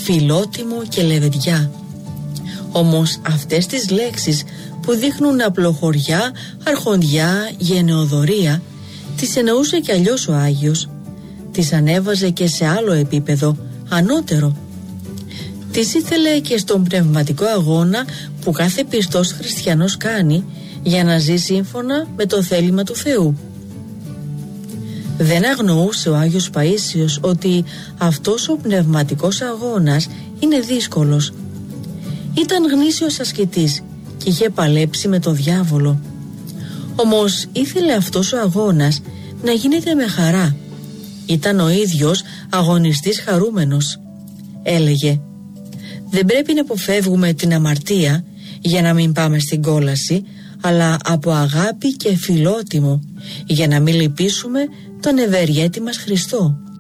φιλότιμο και λεβεντιά. Όμως αυτές τις λέξεις που δείχνουν απλοχωριά, αρχοντιά, γενεοδορία, τις εννοούσε κι αλλιώς ο Άγιος. Τις ανέβαζε και σε άλλο επίπεδο, ανώτερο. Τις ήθελε και στον πνευματικό αγώνα που κάθε πιστός χριστιανός κάνει για να ζει σύμφωνα με το θέλημα του Θεού. Δεν αγνοούσε ο Άγιος Παΐσιος ότι αυτός ο πνευματικός αγώνας είναι δύσκολος. Ήταν γνήσιος ασκητής και είχε παλέψει με το διάβολο. Όμως ήθελε αυτός ο αγώνας να γίνεται με χαρά. Ήταν ο ίδιος αγωνιστής χαρούμενος. Έλεγε: δεν πρέπει να αποφεύγουμε την αμαρτία για να μην πάμε στην κόλαση, αλλά από αγάπη και φιλότιμο για να μην λυπήσουμε τον ευεργέτη μας Χριστό.